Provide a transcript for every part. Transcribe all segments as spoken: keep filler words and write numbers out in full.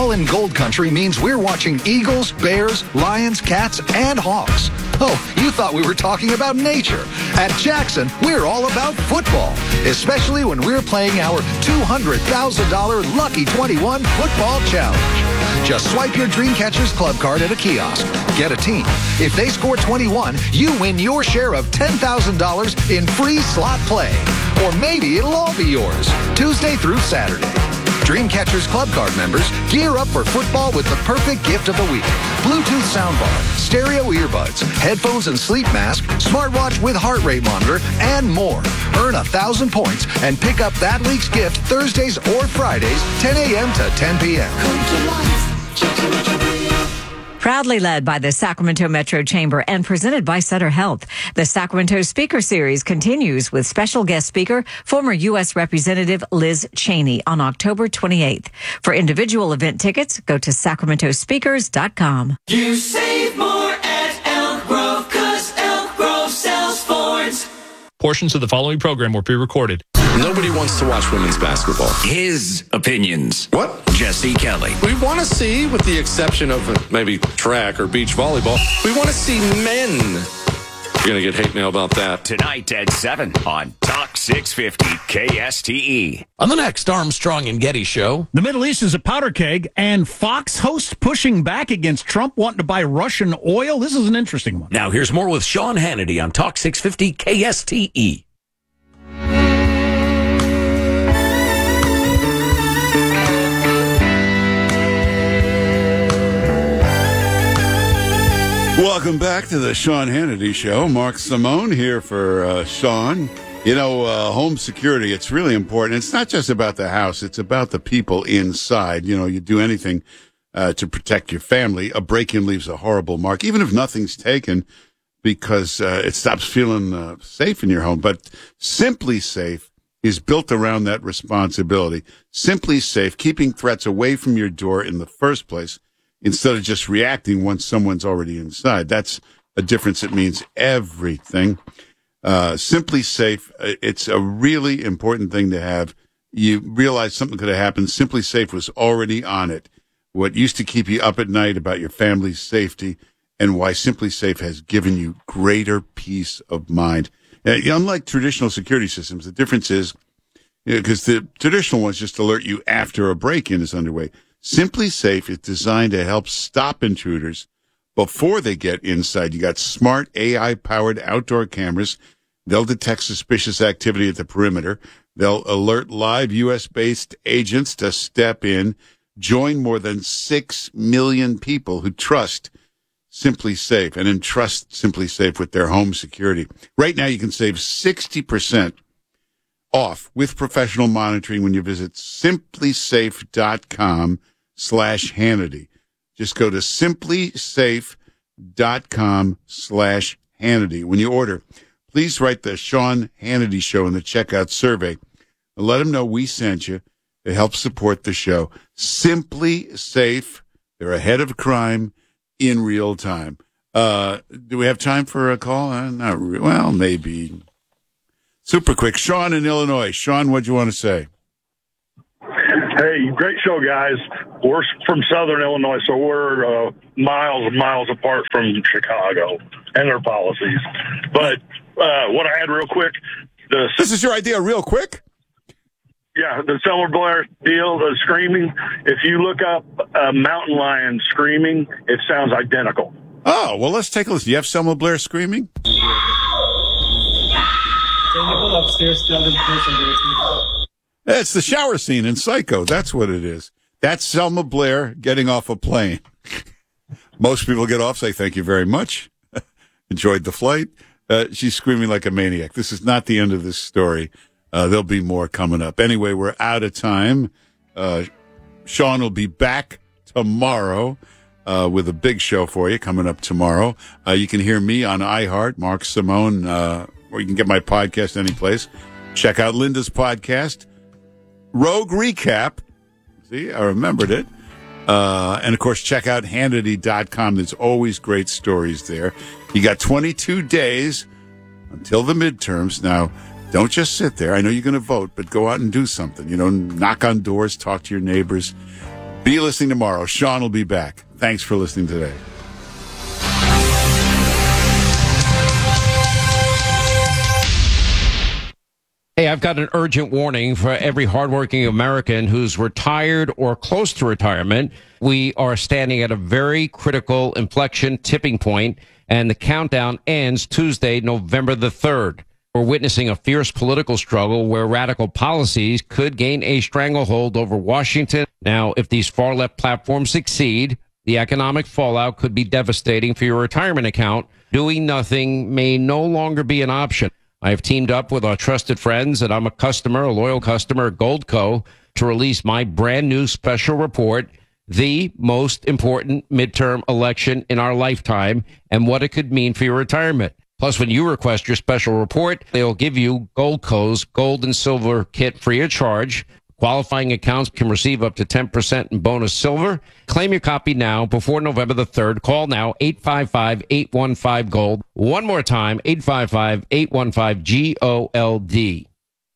Football in Gold Country means we're watching Eagles, Bears, Lions, Cats, and Hawks. Oh, you thought we were talking about nature. At Jackson, we're all about football, especially when we're playing our two hundred thousand dollars Lucky twenty-one Football Challenge. Just swipe your Dreamcatchers Club card at a kiosk. Get a team. If they score twenty-one, you win your share of ten thousand dollars in free slot play. Or maybe it'll all be yours, Tuesday through Saturday. Dreamcatchers Club Card members gear up for football with the perfect gift of the week. Bluetooth soundbar, stereo earbuds, headphones and sleep mask, smartwatch with heart rate monitor, and more. Earn a thousand points and pick up that week's gift Thursdays or Fridays, ten a.m. to ten p.m. Proudly led by the Sacramento Metro Chamber and presented by Sutter Health, the Sacramento Speaker Series continues with special guest speaker, former U S Representative Liz Cheney on October twenty-eighth. For individual event tickets, go to sacramento speakers dot com. You save more at Elk Grove, 'cause Elk Grove sells Fords. Portions of the following program were pre-recorded. Nobody wants to watch women's basketball. His opinions. What? Jesse Kelly. We want to see, with the exception of uh, maybe track or beach volleyball, we want to see men. You're going to get hate mail about that. Tonight at seven on Talk six fifty K S T E. On the next Armstrong and Getty show, the Middle East is a powder keg, and Fox host pushing back against Trump wanting to buy Russian oil. This is an interesting one. Now here's more with Sean Hannity on Talk six fifty K S T E. Welcome back to the Sean Hannity Show. Mark Simone here for uh, Sean. You know, uh, home security, it's really important. It's not just about the house. It's about the people inside. You know, you do anything uh, to protect your family. A break-in leaves a horrible mark, even if nothing's taken, because uh, it stops feeling uh, safe in your home. But Simply Safe is built around that responsibility. Simply Safe, keeping threats away from your door in the first place, instead of just reacting once someone's already inside. That's a difference that means everything. Uh, Simply Safe, it's a really important thing to have. You realize something could have happened. Simply Safe was already on it. What used to keep you up at night about your family's safety, and why Simply Safe has given you greater peace of mind. Uh, unlike traditional security systems, the difference is, because you know, the traditional ones just alert you after a break-in is underway. Simply Safe is designed to help stop intruders before they get inside. You got smart A I-powered outdoor cameras. They'll detect suspicious activity at the perimeter. They'll alert live U S-based agents to step in. Join more than six million people who trust Simply Safe and entrust Simply Safe with their home security. Right now, you can save sixty percent off with professional monitoring when you visit simply safe dot com slash Hannity. Just go to simply safe dot com slash Hannity. When you order, please write the Sean Hannity Show in the checkout survey and let them know we sent you to help support the show. Simply Safe. They're ahead of crime in real time. Uh, do we have time for a call? Uh, not re- well, maybe. Super quick. Sean in Illinois. Sean, what'd you want to say? Hey, great show, guys. We're from Southern Illinois, so we're uh, miles and miles apart from Chicago and their policies. But uh, what I had real quick. The, this is your idea real quick? Yeah, the Selma Blair deal, the screaming. If you look up a mountain lion screaming, it sounds identical. Oh, well, let's take a listen. Do you have Selma Blair screaming? It's the shower scene in Psycho. That's what it is. That's Selma Blair getting off a plane. Most people get off, say thank you very much. Enjoyed the flight. Uh, she's screaming like a maniac. This is not the end of this story. Uh, there'll be more coming up. Anyway, we're out of time. Uh, Sean will be back tomorrow uh, with a big show for you coming up tomorrow. Uh, you can hear me on iHeart, Mark Simone, uh, or you can get my podcast anyplace. Check out Linda's podcast, Rogue Recap. See, I remembered it. Uh, and, of course, check out Hannity dot com. There's always great stories there. You got twenty-two days until the midterms. Now, don't just sit there. I know you're going to vote, but go out and do something. You know, knock on doors, talk to your neighbors. Be listening tomorrow. Sean will be back. Thanks for listening today. Hey, I've got an urgent warning for every hardworking American who's retired or close to retirement. We are standing at a very critical inflection tipping point, and the countdown ends Tuesday, November the third. We're witnessing a fierce political struggle where radical policies could gain a stranglehold over Washington. Now, if these far-left platforms succeed, the economic fallout could be devastating for your retirement account. Doing nothing may no longer be an option. I have teamed up with our trusted friends, and I'm a customer, a loyal customer at Goldco, to release my brand new special report, The Most Important Midterm Election in Our Lifetime, and what it could mean for your retirement. Plus, when you request your special report, they'll give you Goldco's Gold and Silver Kit free of charge. Qualifying accounts can receive up to ten percent in bonus silver. Claim your copy now before November the third. Call now, eight five five, eight one five, GOLD. One more time, eight five five, eight one five, G O L D.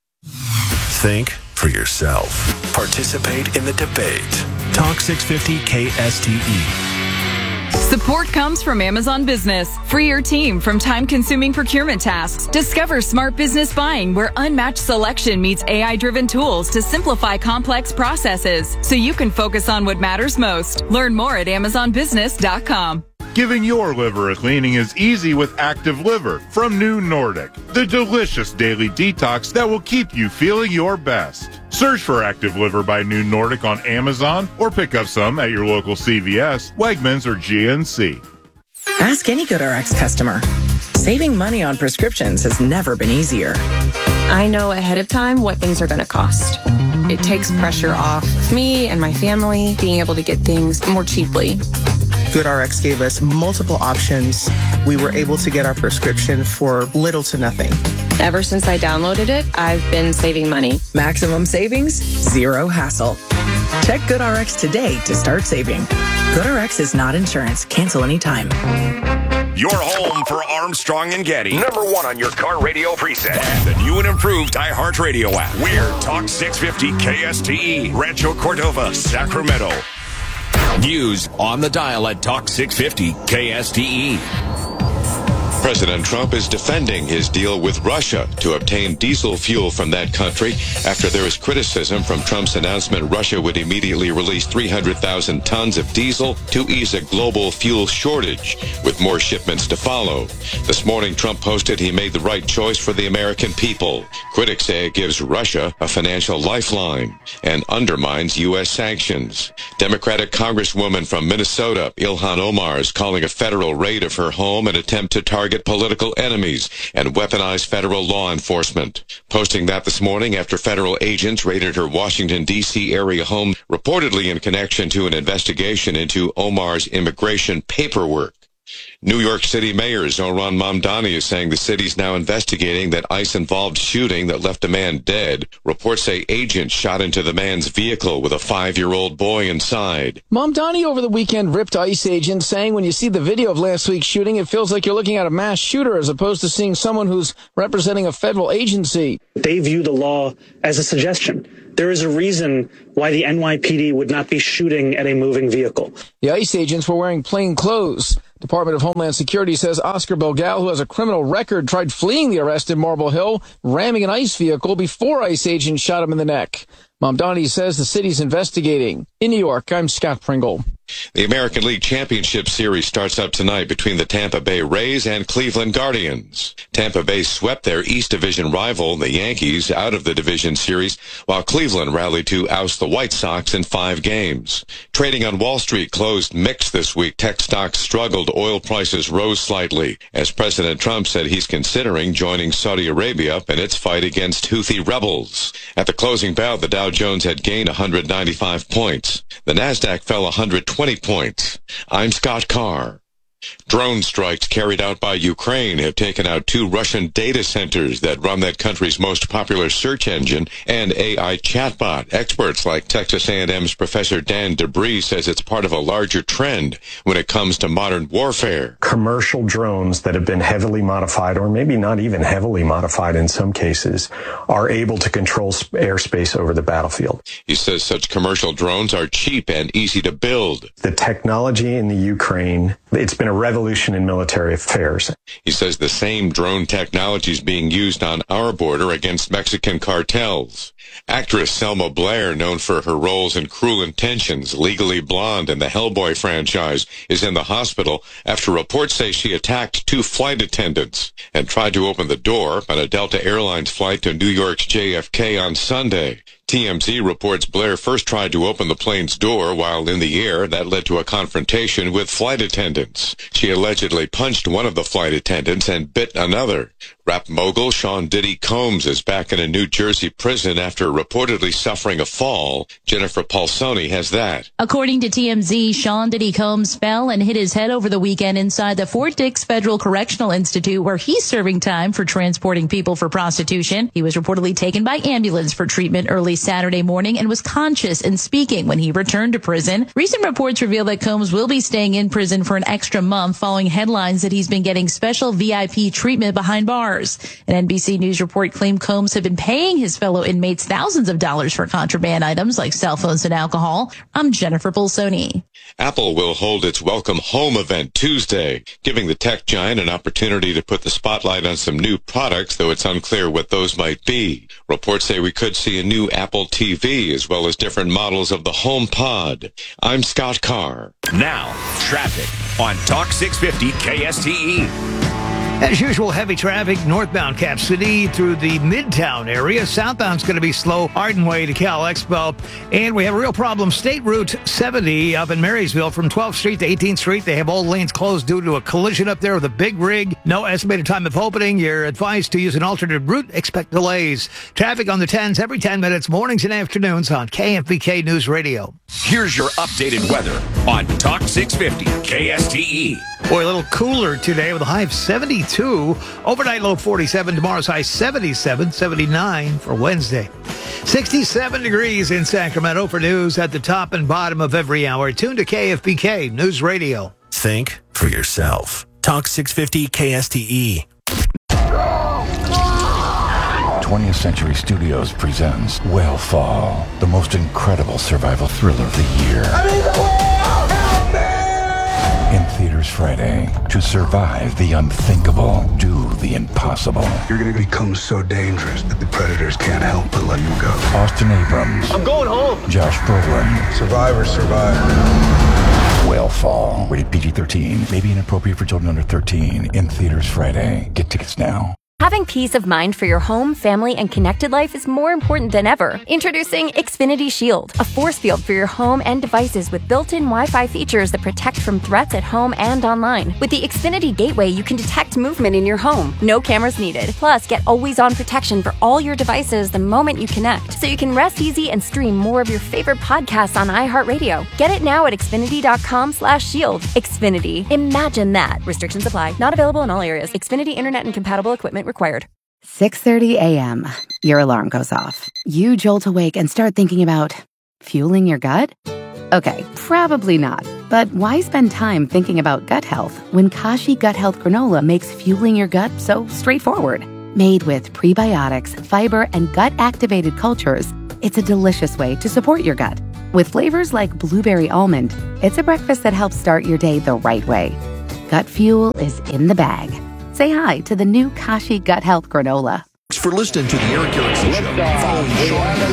Think for yourself. Participate in the debate. Talk six fifty K S T E. Support comes from Amazon Business. Free your team from time-consuming procurement tasks. Discover smart business buying where unmatched selection meets A I-driven tools to simplify complex processes so you can focus on what matters most. Learn more at amazon business dot com. Giving your liver a cleaning is easy with Active Liver from New Nordic, the delicious daily detox that will keep you feeling your best. Search for Active Liver by New Nordic on Amazon or pick up some at your local C V S, Wegmans, or G N C. Ask any GoodRx customer. Saving money on prescriptions has never been easier. I know ahead of time what things are going to cost. It takes pressure off me and my family being able to get things more cheaply. GoodRx gave us multiple options. We were able to get our prescription for little to nothing. Ever since I downloaded it, I've been saving money. Maximum savings, zero hassle. Check GoodRx today to start saving. GoodRx is not insurance. Cancel anytime. Your home for Armstrong and Getty. Number one on your car radio preset. And the new and improved iHeartRadio app. We're Talk six fifty K S T E, Rancho Cordova, Sacramento. News on the dial at Talk six fifty K S T E. President Trump is defending his deal with Russia to obtain diesel fuel from that country after there is criticism from Trump's announcement Russia would immediately release three hundred thousand tons of diesel to ease a global fuel shortage, with more shipments to follow. This morning, Trump posted he made the right choice for the American people. Critics say it gives Russia a financial lifeline and undermines U S sanctions. Democratic Congresswoman from Minnesota, Ilhan Omar, is calling a federal raid of her home an attempt to target political enemies and weaponize federal law enforcement. Posting that this morning after federal agents raided her Washington, D C area home, reportedly in connection to an investigation into Omar's immigration paperwork. New York City Mayor Zohran Mamdani is saying the city's now investigating that ICE-involved shooting that left a man dead. Reports say agents shot into the man's vehicle with a five-year-old boy inside. Mamdani over the weekend ripped ICE agents, saying when you see the video of last week's shooting, it feels like you're looking at a mass shooter as opposed to seeing someone who's representing a federal agency. They view the law as a suggestion. There is a reason why the N Y P D would not be shooting at a moving vehicle. The ICE agents were wearing plain clothes. Department of Homeland Security says Oscar Belgal, who has a criminal record, tried fleeing the arrest in Marble Hill, ramming an ICE vehicle before ICE agents shot him in the neck. Mamdani says the city's investigating. In New York, I'm Scott Pringle. The American League Championship Series starts up tonight between the Tampa Bay Rays and Cleveland Guardians. Tampa Bay swept their East Division rival, the Yankees, out of the division series, while Cleveland rallied to oust the White Sox in five games. Trading on Wall Street closed mixed this week. Tech stocks struggled. Oil prices rose slightly as President Trump said he's considering joining Saudi Arabia in its fight against Houthi rebels. At the closing bell, the Dow Jones had gained one hundred ninety-five points. The Nasdaq fell one hundred twenty points. I'm Scott Carr. Drone strikes carried out by Ukraine have taken out two Russian data centers that run that country's most popular search engine and A I chatbot. Experts like Texas A and M's Professor Dan DeBree says it's part of a larger trend when it comes to modern warfare. Commercial drones that have been heavily modified, or maybe not even heavily modified in some cases, are able to control airspace over the battlefield. He says such commercial drones are cheap and easy to build. The technology in the Ukraine, it's been a revolution in military affairs. He says the same drone technology is being used on our border against Mexican cartels. Actress Selma Blair, known for her roles in Cruel Intentions, Legally Blonde, and the Hellboy franchise, is in the hospital after reports say she attacked two flight attendants and tried to open the door on a Delta Airlines flight to New York's J F K on Sunday. T M Z reports Blair first tried to open the plane's door while in the air. That led to a confrontation with flight attendants. She allegedly punched one of the flight attendants and bit another. Rap mogul Sean Diddy Combs is back in a New Jersey prison after reportedly suffering a fall. Jennifer Paulsoni has that. According to T M Z, Sean Diddy Combs fell and hit his head over the weekend inside the Fort Dix Federal Correctional Institute, where he's serving time for transporting people for prostitution. He was reportedly taken by ambulance for treatment early Saturday morning and was conscious and speaking when he returned to prison. Recent reports reveal that Combs will be staying in prison for an extra month following headlines that he's been getting special V I P treatment behind bars. An N B C News report claimed Combs had been paying his fellow inmates thousands of dollars for contraband items like cell phones and alcohol. I'm Jennifer Pulsoni. Apple will hold its Welcome Home event Tuesday, giving the tech giant an opportunity to put the spotlight on some new products, though it's unclear what those might be. Reports say we could see a new Apple T V as well as different models of the HomePod. I'm Scott Carr. Now, traffic on Talk six fifty K S T E. As usual, heavy traffic northbound Cap City through the Midtown area. Southbound's going to be slow Arden Way to Cal Expo. And we have a real problem. State Route seventy up in Marysville from twelfth Street to eighteenth Street. They have all lanes closed due to a collision up there with a big rig. No estimated time of opening. You're advised to use an alternate route. Expect delays. Traffic on the tens every ten minutes, mornings and afternoons on K F B K News Radio. Here's your updated weather on Talk six fifty K S T E. Boy, a little cooler today with a high of seventy-two. Overnight low forty-seven. Tomorrow's high seventy-seven, seventy-nine for Wednesday. sixty-seven degrees in Sacramento for news at the top and bottom of every hour. Tune to K F B K News Radio. Think for yourself. Talk six fifty K S T E. twentieth Century Studios presents Whale Fall, the most incredible survival thriller of the year. I'm in the whale! Help me! In theaters Friday. To survive the unthinkable, do the impossible. You're going to become so dangerous that the predators can't help but let you go. Austin Abrams. I'm going home. Josh Brolin. Survivors survive. Whale Fall. Rated P G thirteen. May be inappropriate for children under thirteen. In theaters Friday. Get tickets now. Having peace of mind for your home, family, and connected life is more important than ever. Introducing Xfinity Shield, a force field for your home and devices with built-in Wi-Fi features that protect from threats at home and online. With the Xfinity Gateway, you can detect movement in your home. No cameras needed. Plus, get always-on protection for all your devices the moment you connect, so you can rest easy and stream more of your favorite podcasts on iHeartRadio. Get it now at Xfinity.com slash shield. Xfinity. Imagine that. Restrictions apply. Not available in all areas. Xfinity Internet and compatible equipment required. six thirty a.m. Your alarm goes off. You jolt awake and start thinking about fueling your gut? Okay, probably not. But why spend time thinking about gut health when Kashi Gut Health Granola makes fueling your gut so straightforward? Made with prebiotics, fiber, and gut-activated cultures, it's a delicious way to support your gut. With flavors like blueberry almond, it's a breakfast that helps start your day the right way. Gut fuel is in the bag. Say hi to the new Kashi Gut Health Granola. For listening to the Eric Erickson Show. Following